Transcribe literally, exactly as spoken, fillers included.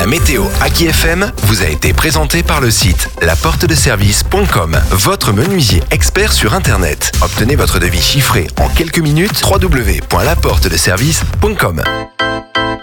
météo Aki F M vous a été présenté par le site la porte de service point com, votre menuisier expert sur Internet. Obtenez votre devis chiffré en quelques minutes. w w w point la porte de service point com.